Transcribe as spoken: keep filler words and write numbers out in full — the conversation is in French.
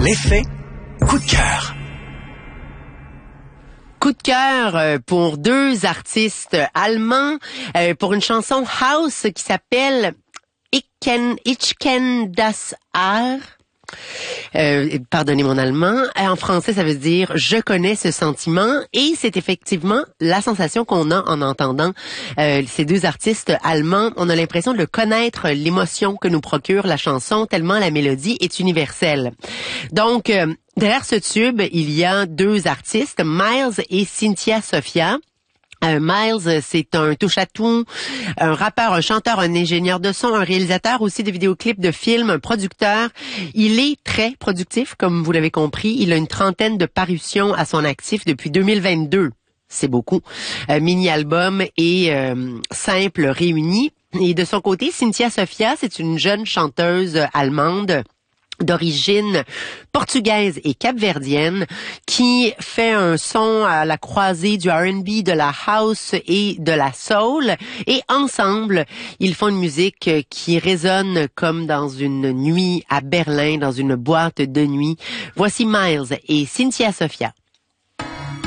L'effet coup de cœur. Coup de cœur pour deux artistes allemands pour une chanson house qui s'appelle Ich kenn, ich kenn das Haar. Euh, pardonnez mon allemand. En français, ça veut dire « je connais ce sentiment » et c'est effectivement la sensation qu'on a en entendant euh, ces deux artistes allemands. On a l'impression de connaître l'émotion que nous procure la chanson tellement la mélodie est universelle. Donc, euh, derrière ce tube, il y a deux artistes, Miles et Cynthia Sophia. Euh, Miles, c'est un touche-à-tout, un rappeur, un chanteur, un ingénieur de son, un réalisateur aussi de vidéoclips, de films, un producteur. Il est très productif, comme vous l'avez compris. Il a une trentaine de parutions à son actif depuis deux mille vingt-deux. C'est beaucoup. Euh, mini-album et euh, simple réunis. Et de son côté, Cynthia Sophia, c'est une jeune chanteuse allemande d'origine portugaise et capverdienne qui fait un son à la croisée du R and B, de la house et de la soul. Et ensemble, ils font une musique qui résonne comme dans une nuit à Berlin, dans une boîte de nuit. Voici Miles et Cynthia Sophia.